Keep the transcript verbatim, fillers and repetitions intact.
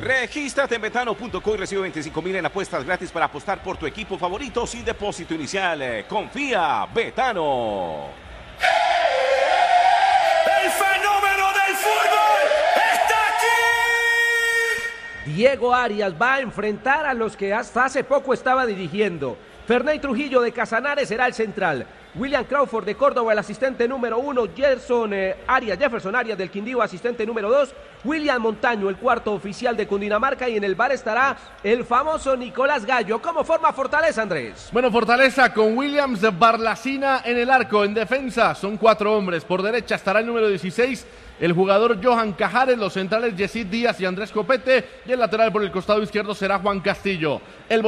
Regístrate en betano punto co y recibe veinticinco mil en apuestas gratis para apostar por tu equipo favorito sin depósito inicial. Confía, Betano. ¡El fenómeno del fútbol está aquí! Diego Arias va a enfrentar a los que hasta hace poco estaba dirigiendo. Ferney Trujillo de Casanares será el central. William Crawford de Córdoba, el asistente número uno. Gerson eh, Arias, Jefferson Arias del Quindío, asistente número dos. William Montaño, el cuarto oficial de Cundinamarca. Y en el bar estará el famoso Nicolás Gallo. ¿Cómo forma Fortaleza, Andrés? Bueno, Fortaleza con Williams Barlacina en el arco. En defensa son cuatro hombres. Por derecha estará el número dieciséis, el jugador Johan Cajares. Los centrales Yesid Díaz y Andrés Copete. Y el lateral por el costado izquierdo será Juan Castillo. El